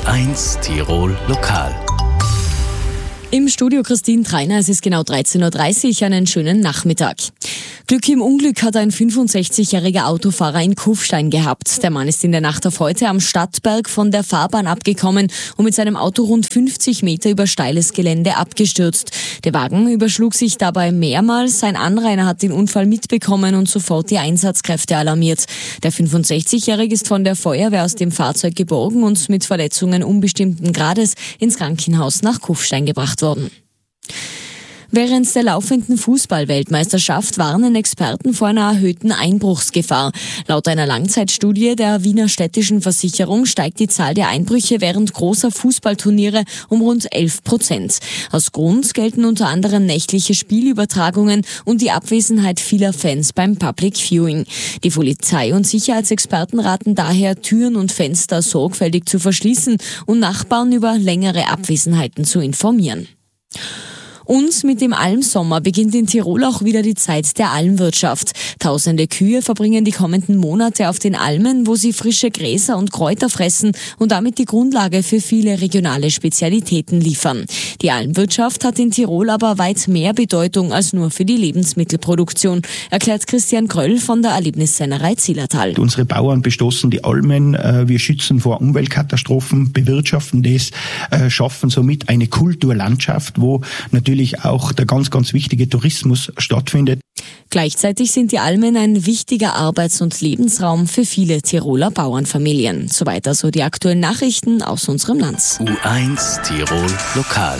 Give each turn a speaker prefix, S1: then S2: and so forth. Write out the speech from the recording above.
S1: U1 Tirol Lokal.
S2: Im Studio Christine Treiner, es ist genau 13.30 Uhr, einen schönen Nachmittag. Glück im Unglück hat ein 65-jähriger Autofahrer in Kufstein gehabt. Der Mann ist in der Nacht auf heute am Stadtberg von der Fahrbahn abgekommen und mit seinem Auto rund 50 Meter über steiles Gelände abgestürzt. Der Wagen überschlug sich dabei mehrmals. Ein Anrainer hat den Unfall mitbekommen und sofort die Einsatzkräfte alarmiert. Der 65-jährige ist von der Feuerwehr aus dem Fahrzeug geborgen und mit Verletzungen unbestimmten Grades ins Krankenhaus nach Kufstein gebracht worden. Während der laufenden Fußball-Weltmeisterschaft warnen Experten vor einer erhöhten Einbruchsgefahr. Laut einer Langzeitstudie der Wiener Städtischen Versicherung steigt die Zahl der Einbrüche während großer Fußballturniere um rund 11%. Als Grund gelten unter anderem nächtliche Spielübertragungen und die Abwesenheit vieler Fans beim Public Viewing. Die Polizei und Sicherheitsexperten raten daher, Türen und Fenster sorgfältig zu verschließen und Nachbarn über längere Abwesenheiten zu informieren. Und mit dem Almsommer beginnt in Tirol auch wieder die Zeit der Almwirtschaft. Tausende Kühe verbringen die kommenden Monate auf den Almen, wo sie frische Gräser und Kräuter fressen und damit die Grundlage für viele regionale Spezialitäten liefern. Die Almwirtschaft hat in Tirol aber weit mehr Bedeutung als nur für die Lebensmittelproduktion, erklärt Christian Kröll von der Erlebnissennerei Zillertal.
S3: Unsere Bauern bestoßen die Almen, wir schützen vor Umweltkatastrophen, bewirtschaften das, schaffen somit eine Kulturlandschaft, wo natürlich auch der ganz, ganz wichtige Tourismus stattfindet.
S2: Gleichzeitig sind die Almen ein wichtiger Arbeits- und Lebensraum für viele Tiroler Bauernfamilien. Soweit also die aktuellen Nachrichten aus unserem Land.
S1: U1 Tirol Lokal.